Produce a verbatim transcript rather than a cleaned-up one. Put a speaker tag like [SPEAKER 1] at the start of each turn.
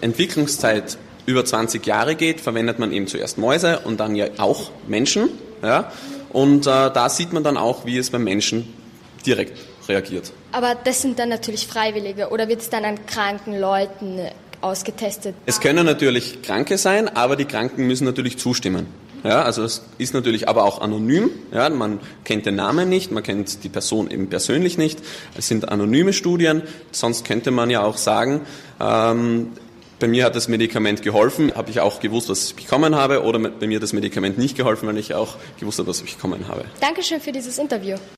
[SPEAKER 1] Entwicklungszeit über zwanzig Jahre geht, verwendet man eben zuerst Mäuse und dann ja auch Menschen. Ja? Und äh, da sieht man dann auch, wie es beim Menschen direkt reagiert.
[SPEAKER 2] Aber das sind dann natürlich Freiwillige oder wird es dann an kranken Leuten ausgetestet?
[SPEAKER 1] Es können natürlich Kranke sein, aber die Kranken müssen natürlich zustimmen. Ja, also es ist natürlich aber auch anonym. Ja, man kennt den Namen nicht, man kennt die Person eben persönlich nicht. Es sind anonyme Studien. Sonst könnte man ja auch sagen, ähm, bei mir hat das Medikament geholfen, habe ich auch gewusst, was ich bekommen habe, oder bei mir hat das Medikament nicht geholfen, weil ich auch gewusst habe, was ich bekommen habe.
[SPEAKER 2] Dankeschön für dieses Interview.